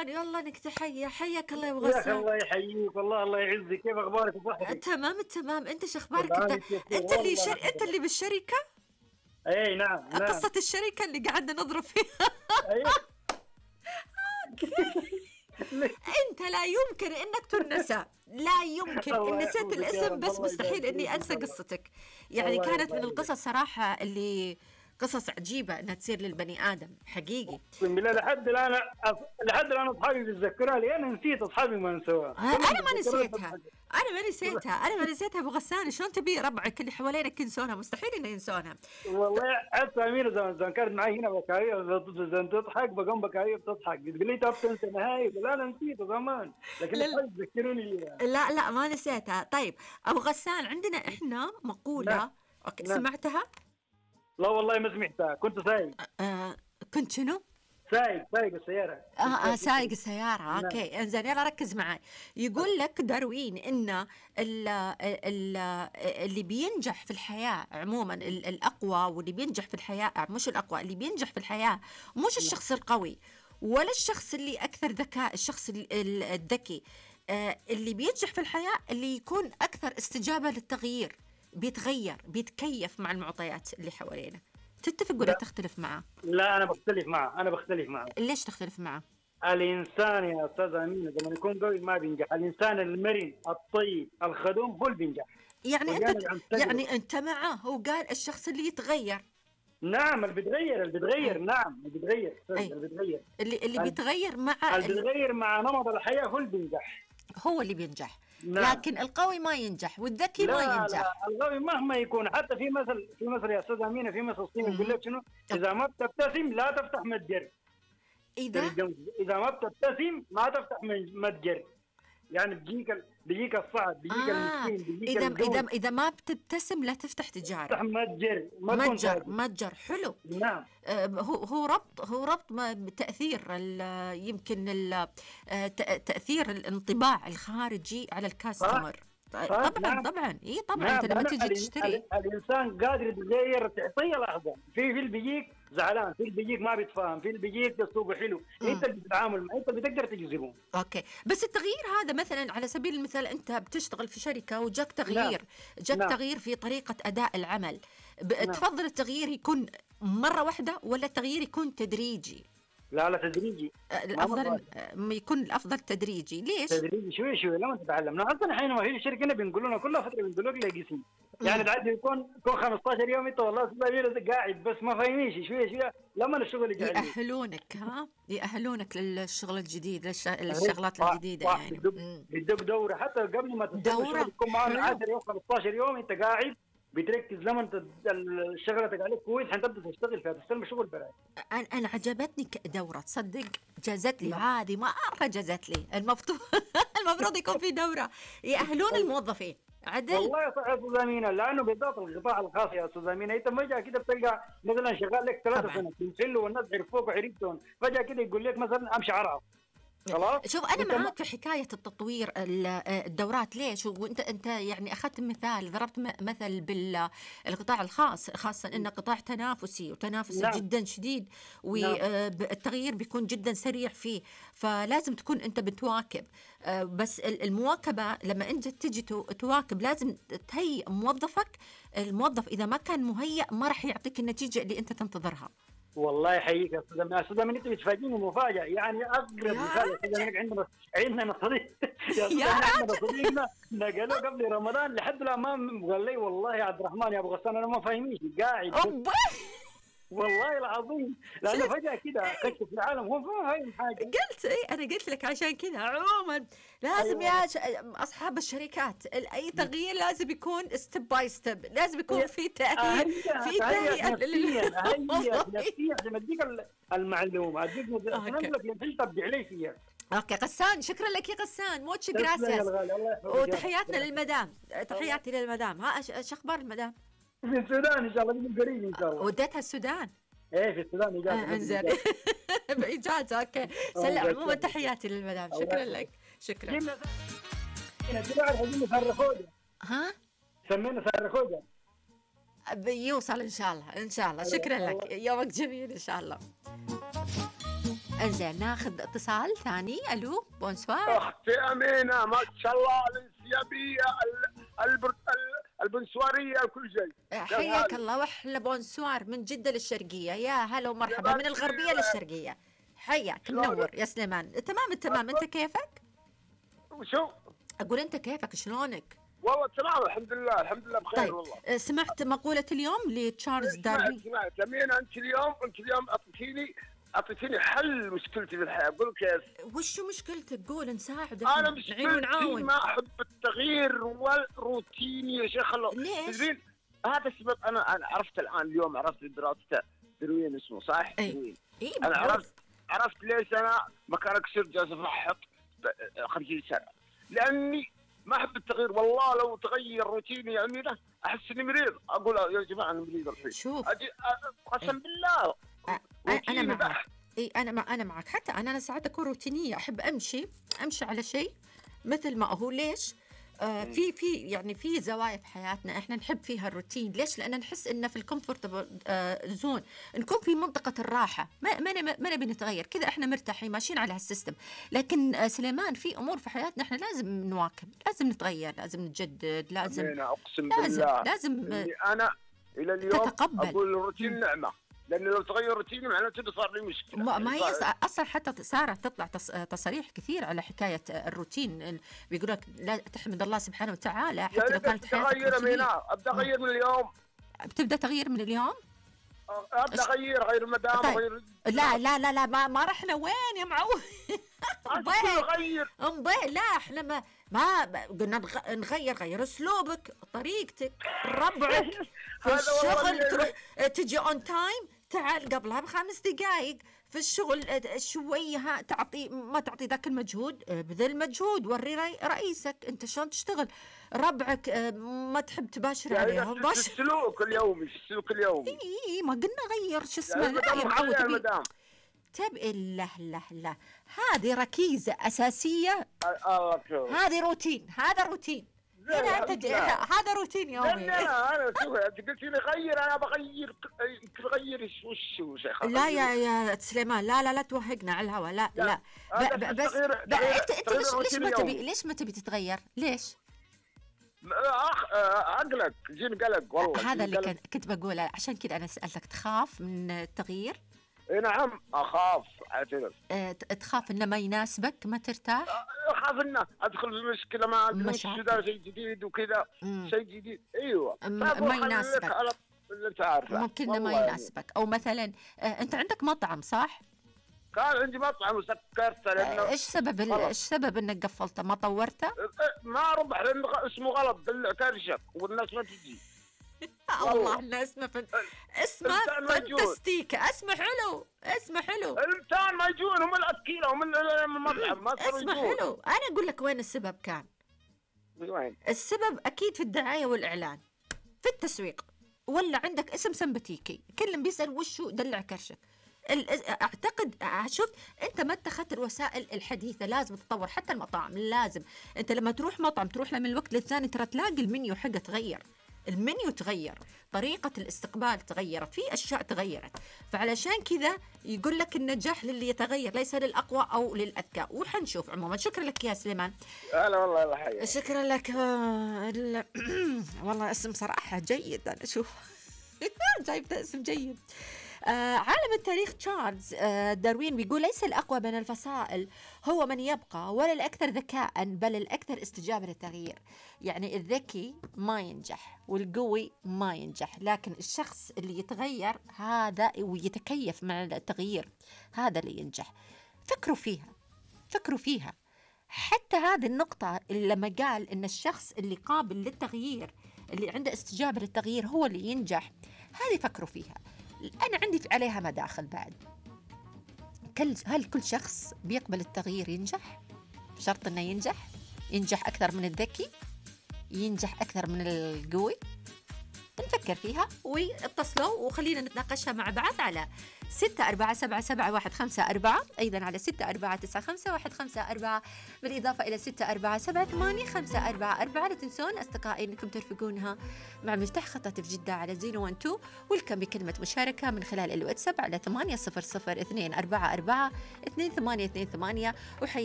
غسان، يلا انك تحيا، حياك الله يا ابو يا اخي غسان. الله يحييك والله الله يعزك، كيف اخبارك وصحتك؟ تمام التمام، انت شو اخبارك انت؟ والله كيف والله الحمد انت لله. اللي بالشركة. اي نعم نعم. قصة الشركة اللي قعدنا نضرب فيها. اي انت لا يمكن انك تنسى، لا يمكن ان الله نسيت يحفظك يا الاسم، رب، بس الله مستحيل يبارك فيك اني ان انسى شاء الله. قصتك. يعني الله كانت من يسعدك. القصص صراحة اللي قصص عجيبة انها تصير للبني ادم حقيقي. اقسم بالله لحد الان اصحابي بيتذكرها لي، انا نسيت اصحابي ما نسوها، كلهم انا ما بيتذكروها نسيتها، بضحك. انا ما نسيتها ابو غسان. شلون تبي ربعك اللي حوالينك ينسونها؟ مستحيل انه ينسونها. والله حتى اميره زمان كانت معي هنا بكايه، زمان تضحك بقوم بكايه بتضحك، بتقول لي طب تنسى نهائي، لا انا نسيته زمان، لكن لا اصحابي يذكروني اياها. لا ما نسيتها. طيب ابو غسان، عندنا احنا نعم مقولة. اوكي، نعم. سمعتها؟ لا والله ما سمعتها، كنت سايق. كنت شنو؟ سايق السياره كنت سايق. سايق السيارة. نعم اوكي انزين، يلا ركز معي. يقول لك داروين ان اللي بينجح في الحياة عموما، الاقوى، واللي بينجح في الحياة، مش الاقوى، اللي بينجح في الحياة مش نعم. الشخص القوي ولا الشخص اللي اكثر ذكاء، الشخص الذكي. اللي بينجح في الحياة اللي يكون اكثر استجابة للتغيير، بيتغير، بيتكيف مع المعطيات اللي حوالينا. تتفق ولا لا تختلف معه؟ لا، انا بختلف معه. ليش تختلف معه؟ الانسان يا استاذ امين لما يكون قوي ما بينجح، الانسان المرن الطيب الخدوم هو اللي بينجح. يعني انت وجانب عن تجربه. يعني انت معه، وقال الشخص اللي يتغير. نعم اللي بيتغير، اي نعم اللي بيتغير، اي اللي بيتغير. اللي اللي بيتغير مع بيتغير مع نمط الحياه هو اللي بينجح. هو اللي بينجح. نعم. لكن القوي ما ينجح والذكي ما لا لا، ينجح. الغبي مهما يكون، حتى في مثل يا استاذ امينه، في مثل صيني يقول مهم. لك شنو؟ اذا ما بتبتسم لا تفتح متجر. اذا اذا ما بتبتسم ما تفتح متجر. يعني بيجيك الصعب، بيجيك اه المسكين، بيجيك اذا اذا القوي، اذا ما بتبتسم لا تفتح تجاره. تفتح متجر ما تكون متجر، تاجر. متجر حلو. نعم هو ربط تأثير يمكن تأثير الانطباع الخارجي على صح الكاستمر. صح. طبعا نعم طبعا، اي طبعا، انت نعم. لما تجي تشتري. الانسان قادر يتغير، تعطيه لحظه، في اللي بيجيك زعلان، في اللي بيجيك ما بيتفاهم، في اللي بيجيك اسلوبه حلو، انت اللي بتتعامل معه، انت اللي بتقدر تجذبه. اوكي، بس التغيير هذا مثلا على سبيل المثال انت بتشتغل في شركة وجاك نعم تغيير، جاك نعم تغيير في طريقة أداء العمل. نعم. تفضل التغيير يكون مرة واحدة ولا التغيير يكون تدريجي؟ لا لا، تدريجي. ما الأفضل مرة. يكون الأفضل تدريجي. ليش؟ تدريجي شوي شوي لما تتعلم. نحن اصلا حين في الشركه هنا بنقول لنا كل فتره بنقول لك قسم، يعني تعدي يكون 15 يوم انت والله قاعد بس ما فاهميش، شويه شويه لما الشغل يجي عليك. يأهلونك للشغل الجديد، صح للشغلات الجديدة صح. يعني. بدك دوره حتى قبل ما تستلم الشغل، دورة تكون معنا حلو. 10 يوم 15 يوم انت قاعد بتركز، لما انت الشغله عليك كويس حتبدا تشتغل فيها، تستلم الشغل براي. أنا عجبتني دورة، تصدق جازت لي نعم. هذه مرة، جازت لي المفروض. المفروض يكون في دورة يأهلون الموظفين عدل. والله صح يا استاذ امينه، لانه بالذات القطاع الخاص يا استاذ امينه، انت فجاه كده بتلقى مثلا شغال لك 3 طبعا. سنين بتنحله والناس عرفوك وعرفتهم، فجاه كده يقول لك مثلا امشي عرف، خلاص. شوف، أنا انت ما معاك في حكاية التطوير، الدورات. ليش؟ وأنت يعني أخذت مثال، ضربت مثل بالقطاع الخاص، خاصة أنه قطاع تنافسي، وتنافسي نعم جدا شديد، نعم. والتغيير بيكون جدا سريع فيه، فلازم تكون أنت بتواكب. بس المواكبة لما أنت تجي تواكب لازم تهيئ موظفك. الموظف إذا ما كان مهيئ ما راح يعطيك النتيجة اللي أنت تنتظرها. والله يحييك يا استاذ امين، يا استاذ امين انت بتفاجئني مفاجاه، يعني اقرب يا مثال يا استاذ راجل، امين، عندنا صديق يا استاذ يا امين، عندنا راجل. صديقنا نقلوه قبل رمضان لحد الان ما قال لي والله يا عبد الرحمن يا ابو غسان انا ما فاهميش قاعد بس، أوبا. والله العظيم، لانه فجاه كده خش في العالم هو ما فاهم حاجه. انا قلت لك عشان كذا عموما لازم ايوه اصحاب الشركات، اي تغيير لازم يكون ستيب باي ستيب، لازم يكون في تأهيل، في اهيئ تهيئة نفسيا، اهيئ للموظفين. نفسيا عشان اديك المعلومه، اديك اوكي لك انت تبدع علي فيها. اوكي غسان، شكرا لك يا غسان، موتش تسلم يا جراسياس. الغالي، الله يحفظك يا وتحياتنا رب. للمدام، تحياتي للمدام. شو اخبار المدام؟ في السودان ان شاء الله، من قريب ان شاء الله. وديتها السودان؟ ايه في السودان اجازه. انزين. باجازه. اوكي، سلم عموما تحياتي للمدام، شكرا لك، شكرا. جبنا ساعه عايزين نصرخوجه، ها، سمينا صرخوجه. بيوصل ان شاء الله، ان شاء الله. شكرا لك، يومك جميل ان شاء الله. انزين ناخذ اتصال ثاني. الو بونسوار. اختي امينه ما شاء الله الانسيابيه البنسواريه كل شيء. حياك الله، واحلى بونسوار من جدة للشرقية. يا هلا ومرحبا، من الغربية للشرقية. حياك، منور يا سليمان. تمام التمام، انت كيفك؟ وشو؟ اقول انت كيفك، شلونك؟ والله تمام الحمد لله، الحمد لله بخير. طيب والله سمعت مقولة اليوم لتشارلز داروين؟ سمعت امينه. انت اليوم اعطيتيني حل مشكلتي في الحياه. اقول كيف؟ وشو مشكلتك؟ قول نساعد، انا نعين ونعاون. ما احب التغيير والروتين يا شيخ. ليش؟ هذا السبب. انا عرفت الان، اليوم عرفت دراسته دروين اسمه صح؟ دروين. انا عرفت ليش انا مكانك سير جالس افحط 50 سنه، لاني ما احب التغيير. والله لو تغير روتيني يا امينه احس اني مريض. اقول يا جماعه انا مريض الحين. شوف قسم بالله انا معك. انا معك. حتى انا ساعات اكون روتينيه، احب امشي على شيء مثل ما هو. ليش؟ في يعني في زوايا في حياتنا احنا نحب فيها الروتين. ليش؟ لان نحس انه في الكومفورتبل زون، نكون في منطقه الراحه، ما نبي نتغير كذا، احنا مرتاحين ماشيين على هالسيستم. لكن سليمان في امور في حياتنا احنا لازم نواكب، لازم نتغير، لازم نجدد، لازم اقسم بالله لازم انا الى اليوم تتقبل. اقول الروتين نعمه، لأن لو تغير روتيني معناته إنه صار لي مشكلة. ما هي أصلا حتى صارت تطلع تصاريح كثير على حكاية الروتين. بيقول لك لا تحمد الله سبحانه وتعالى حتى يعني لو كانت حياتك روتينية. أبدأ أغير من اليوم. بتبدأ تغيير من اليوم؟ أبدأ أغير المدام. طيب. أغير لا ما رحنا وين يا معود. أغير لا احنا ما قلنا غير اسلوبك، طريقتك، ربعك في الشغل. تروح تجي اون تايم، تعال قبلها ب5 دقائق في الشغل شويه، ما تعطي ذاك المجهود، بذل مجهود، وري رئيسك انت شلون تشتغل. ربعك ما تحب تباشر عليهم، باشر. السلوك اليومي اي ما قلنا غير شو اسمه. لا يا معود تبقى لا هذه ركيزة أساسية. هذه روتين، هذا روتين. هذا روتين يومي. أنا قلت لي غير، أنا بغير. غير وش شيخ؟ لا يا سليمان، لا توهقنا على الهواء. لا بس أنت ليش ما تبي تتغير؟ ليش؟ عقلك جيني قلق والله. هذا اللي كنت بقوله، عشان كذا أنا سألتك تخاف من التغيير؟ نعم أخاف. اعترف. تخاف إنه ما يناسبك، ما ترتاح؟ أخاف إنه أدخل في مشكلة، ما أدري شو شيء جديد وكذا. شيء جديد أيوة ما يناسبك. أنت عارفة ممكن إنه ما يناسبك. أو مثلا أنت عندك مطعم صح؟ كان عندي مطعم وسكرته. لأنه إيش سبب إنك قفلته؟ ما طورته؟ ما ربح لأنه اسمه غلط، دلع كرشك والناس ما تجي. الله الناس ما اسمه فانتستيكا. اسمه حلو. الانسان ما يجون، هم الاكيل، هم المطعم ما صاروا يجون. اسمه حلو. انا اقول لك وين السبب كان. وين السبب؟ اكيد في الدعايه والاعلان، في التسويق. ولا عندك اسم سمباتيكي، كل بيسال وشو دلع كرشك. اعتقد شوف انت ما اتخذت الوسائل الحديثه. لازم تطور حتى المطاعم. لازم انت لما تروح مطعم تروح له من الوقت للثاني، ترى تلاقي المنيو حقه تغير، المنيو تغير، طريقة الاستقبال تغيرت، في أشياء تغيرت. فعلشان كذا يقول لك النجاح للي يتغير ليس للأقوى أو للأذكى. وحنشوف. عموما شكرا لك يا سليمان. هلا والله الله حياك. شكرا لك. والله اسم صراحة جيد. أنا أشوف جايب اسم جيد. عالم التاريخ تشارلز داروين بيقول ليس الأقوى بين الفصائل هو من يبقى، ولا الأكثر ذكاء بل الأكثر استجابة للتغيير. يعني الذكي ما ينجح والقوي ما ينجح، لكن الشخص اللي يتغير هذا ويتكيف مع التغيير هذا اللي ينجح. فكروا فيها. حتى هذه النقطة اللي لما قال إن الشخص اللي قابل للتغيير، اللي عنده استجابة للتغيير هو اللي ينجح، هذه فكروا فيها. أنا عندي عليها مداخل بعد. هل كل شخص بيقبل التغيير ينجح؟ شرط إنه ينجح أكثر من الذكي، ينجح أكثر من القوي. نفكر نفكر فيها واتصلوا وخلينا نتناقشها مع بعض على 64777154، أيضا على 64951154، بالإضافة إلى 64778544. لا تنسون أصدقائي أنكم ترفقونها مع مفتاح خطاطف جدة على 012 والكم بكلمة مشاركة من خلال الواتساب على 800 244 2828.